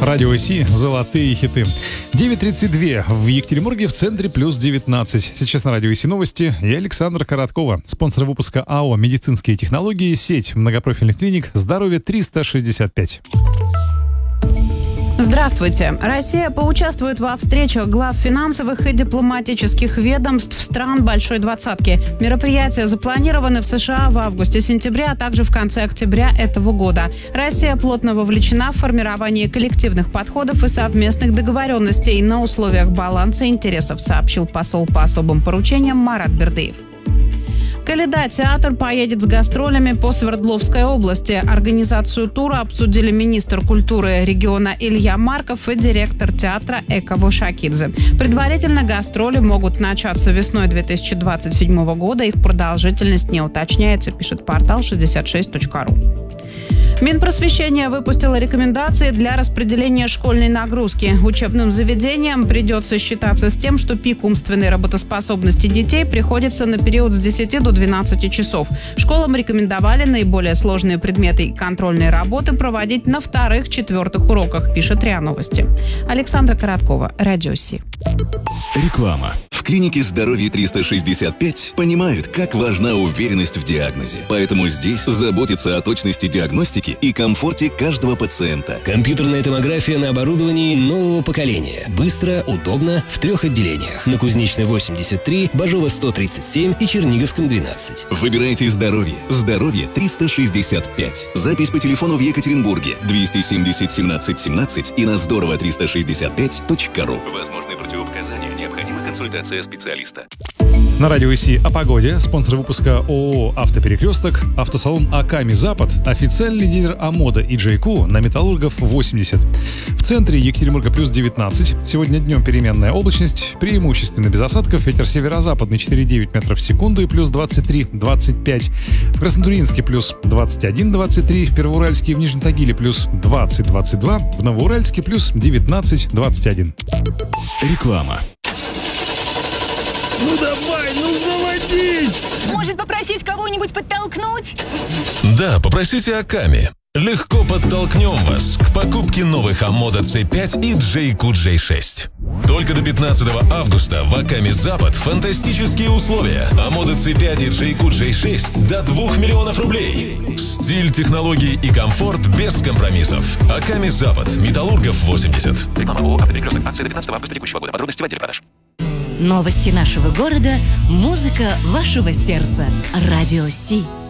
Радио Си «Золотые хиты». 9:32 в Екатеринбурге, в центре плюс 19. Сейчас на Радио Си новости. Я Александр Короткова. Спонсор выпуска АО «Медицинские технологии», сеть многопрофильных клиник «Здоровье 365». Здравствуйте. Россия поучаствует во встречах глав финансовых и дипломатических ведомств стран Большой Двадцатки. Мероприятия запланированы в США в августе-сентябре, а также в конце октября этого года. Россия плотно вовлечена в формирование коллективных подходов и совместных договоренностей на условиях баланса интересов, сообщил посол по особым поручениям Марат Бердыев. Коляда-театр поедет с гастролями по Свердловской области. Организацию тура обсудили министр культуры региона Илья Марков и директор театра Эко Вошакидзе. Предварительно гастроли могут начаться весной 2027 года. Их продолжительность не уточняется, пишет портал 66.ру. Минпросвещение выпустило рекомендации для распределения школьной нагрузки. Учебным заведениям придется считаться с тем, что пик умственной работоспособности детей приходится на период с 10 до 12 часов. Школам рекомендовали наиболее сложные предметы и контрольные работы проводить на вторых-четвертых уроках, пишет РИА Новости. Александра Короткова, Радио Си. Реклама. В клинике «Здоровье 365» понимают, как важна уверенность в диагнозе. Поэтому здесь заботятся о точности диагностики и комфорте каждого пациента. Компьютерная томография на оборудовании нового поколения. Быстро, удобно, в 3 отделениях. На Кузнечной 83, Бажова 137 и Черниговском 12. Выбирайте «Здоровье». «Здоровье 365». Запись по телефону в Екатеринбурге 270 17 17 и на здорово365.ру. Возможны противопоказания. Необходима консультация специалиста. На Радио Си о погоде. Спонсор выпуска ООО «Автоперекресток», автосалон «Аками Запад», официальный дилер «Амода» и «Джейку» на Металлургов 80. В центре Екатеринбурга плюс 19. Сегодня днем переменная облачность, преимущественно без осадков, ветер северо-западный 4,9 метров в секунду и плюс 23-25. В Краснотурьинске плюс 21-23, в Первоуральске и в Нижнем Тагиле плюс 20-22, в Новоуральске плюс 19-21. Реклама. Ну давай, ну заводись! Может, попросить кого-нибудь подтолкнуть? Да, попросите Аками. Легко подтолкнем вас к покупке новых Амода C5 и Джейку J6. Только до 15 августа в Аками Запад фантастические условия. Амода C5 и Джейку J6 до 2 миллионов рублей. Стиль, технологии и комфорт без компромиссов. Аками Запад, Металлургов 80. Реклама ООО «Автоперекресток». Акция до 15 августа текущего года. Подробности в отделе продаж. Новости нашего города, музыка вашего сердца. Радио Си.